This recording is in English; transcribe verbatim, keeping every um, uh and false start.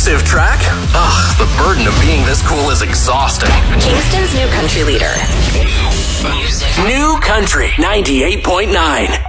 massive track? Ugh, the burden of being this cool is exhausting. Kingston's new country leader. New Country ninety-eight point nine.